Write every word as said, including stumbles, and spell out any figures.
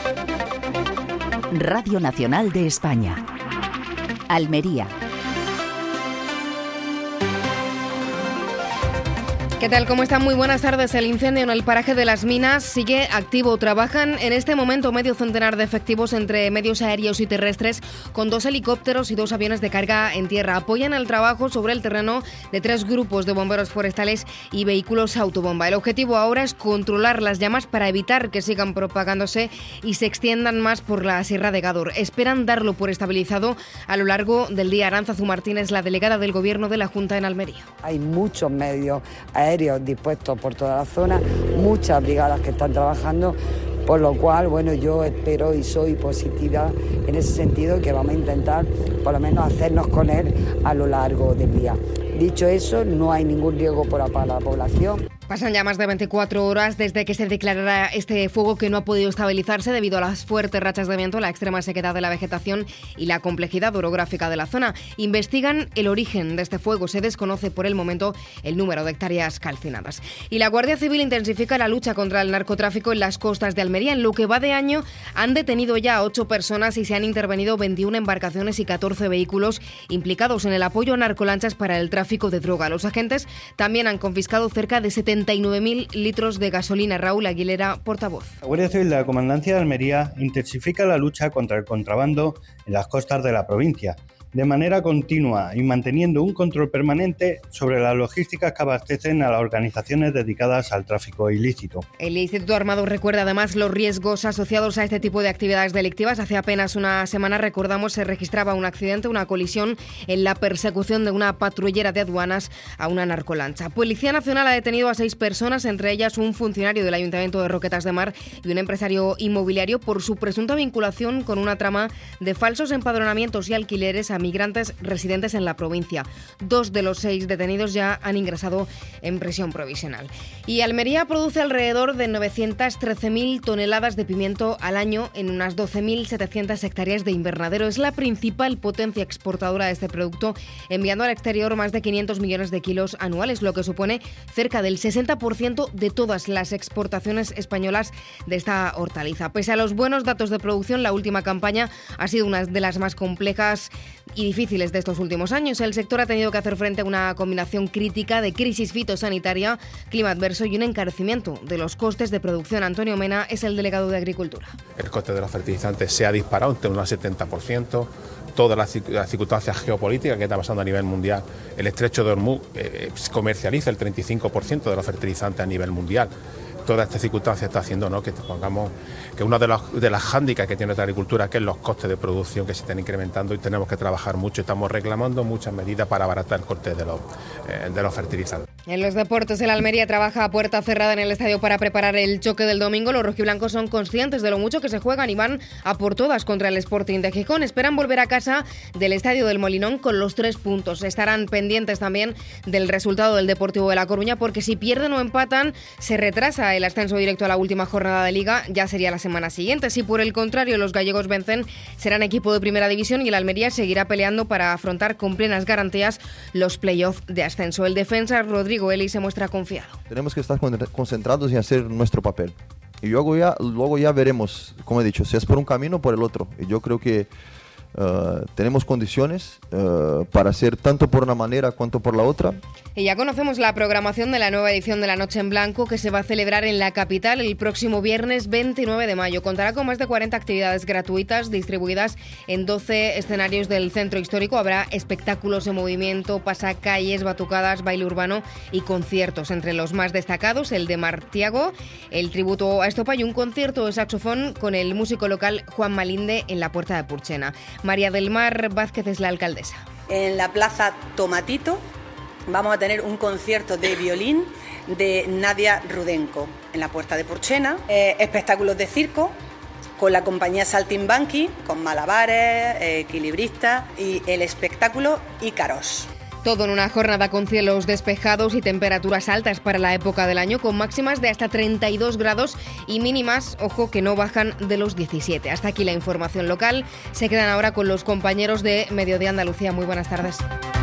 Radio Nacional de España. Almería. ¿Qué tal? ¿Cómo están? Muy buenas tardes. El incendio en el paraje de Las Minas sigue activo. Trabajan en este momento medio centenar de efectivos entre medios aéreos y terrestres, con dos helicópteros y dos aviones de carga en tierra. Apoyan el trabajo sobre el terreno de tres grupos de bomberos forestales y vehículos autobomba. El objetivo ahora es controlar las llamas para evitar que sigan propagándose y se extiendan más por la Sierra de Gádor. Esperan darlo por estabilizado a lo largo del día. Arantzazu Martínez, la delegada del Gobierno de la Junta en Almería. Hay muchos medios aéreos dispuestos por toda la zona, muchas brigadas que están trabajando, por lo cual, bueno, yo espero y soy positiva en ese sentido, que vamos a intentar por lo menos hacernos con él a lo largo del día. Dicho eso, no hay ningún riesgo para la población. Pasan ya más de veinticuatro horas desde que se declarara este fuego, que no ha podido estabilizarse debido a las fuertes rachas de viento, la extrema sequedad de la vegetación y la complejidad orográfica de la zona. Investigan el origen de este fuego. Se desconoce por el momento el número de hectáreas calcinadas. Y la Guardia Civil intensifica la lucha contra el narcotráfico en las costas de Almería. En lo que va de año han detenido ya a ocho personas y se han intervenido veintiuna embarcaciones y catorce vehículos implicados en el apoyo a narcolanchas para el tráfico de droga. Los agentes también han confiscado cerca de setenta y nueve mil litros de gasolina. Raúl Aguilera, portavoz. La Guardia Civil de la Comandancia de Almería intensifica la lucha contra el contrabando en las costas de la provincia, de manera continua y manteniendo un control permanente sobre las logísticas que abastecen a las organizaciones dedicadas al tráfico ilícito. El Instituto Armado recuerda además los riesgos asociados a este tipo de actividades delictivas. Hace apenas una semana, recordamos, se registraba un accidente, una colisión en la persecución de una patrullera de aduanas a una narcolancha. Policía Nacional ha detenido a seis personas, entre ellas un funcionario del Ayuntamiento de Roquetas de Mar y un empresario inmobiliario, por su presunta vinculación con una trama de falsos empadronamientos y alquileres a migrantes residentes en la provincia. Dos de los seis detenidos ya han ingresado en prisión provisional. Y Almería produce alrededor de novecientas trece mil toneladas de pimiento al año en unas doce mil setecientas hectáreas de invernadero. Es la principal potencia exportadora de este producto, enviando al exterior más de quinientos millones de kilos anuales, lo que supone cerca del sesenta por ciento de todas las exportaciones españolas de esta hortaliza. Pese a los buenos datos de producción, la última campaña ha sido una de las más complejas y difíciles de estos últimos años. El sector ha tenido que hacer frente a una combinación crítica de crisis fitosanitaria, clima adverso y un encarecimiento de los costes de producción. Antonio Mena es el delegado de Agricultura. El coste de los fertilizantes se ha disparado entre un setenta por ciento. Todas las circunstancias geopolíticas que está pasando a nivel mundial. El estrecho de Hormuz eh, comercializa el treinta y cinco por ciento de los fertilizantes a nivel mundial. Toda esta circunstancia está haciendo, ¿no?, que pongamos que una de las de las hándicaps que tiene nuestra agricultura, que es los costes de producción que se están incrementando, y tenemos que trabajar mucho. Estamos reclamando muchas medidas para abaratar el coste de los eh, de los fertilizantes. En los deportes, el Almería trabaja a puerta cerrada en el estadio para preparar el choque del domingo. Los rojiblancos son conscientes de lo mucho que se juegan y van a por todas contra el Sporting de Gijón. Esperan volver a casa del estadio del Molinón con los tres puntos. Estarán pendientes también del resultado del Deportivo de La Coruña, porque si pierden o empatan, se retrasa el ascenso directo a la última jornada de Liga. Ya sería la semana siguiente. Si por el contrario los gallegos vencen, serán equipo de primera división y el Almería seguirá peleando para afrontar con plenas garantías los play-off de ascenso. El defensa Rodrigo Eli se muestra confiado. Tenemos que estar concentrados en hacer nuestro papel. Y luego ya, luego ya veremos, como he dicho, si es por un camino o por el otro. Y yo creo que Uh, tenemos condiciones uh, para hacer tanto por una manera cuanto por la otra. Y ya conocemos la programación de la nueva edición de la Noche en Blanco, que se va a celebrar en la capital el próximo viernes veintinueve de mayo. Contará con más de cuarenta actividades gratuitas distribuidas en doce escenarios del centro histórico. Habrá espectáculos en movimiento, pasacalles, batucadas, baile urbano y conciertos. Entre los más destacados, el de Martiago, el tributo a Estopa y un concierto de saxofón con el músico local Juan Malinde en la Puerta de Purchena. María del Mar Vázquez es la alcaldesa. En la Plaza Tomatito vamos a tener un concierto de violín de Nadia Rudenko en la Puerta de Purchena, eh, espectáculos de circo con la compañía Saltimbanqui, con malabares, eh, equilibristas y el espectáculo Ícaros. Todo en una jornada con cielos despejados y temperaturas altas para la época del año, con máximas de hasta treinta y dos grados y mínimas, ojo, que no bajan de los diecisiete. Hasta aquí la información local. Se quedan ahora con los compañeros de Mediodía Andalucía. Muy buenas tardes.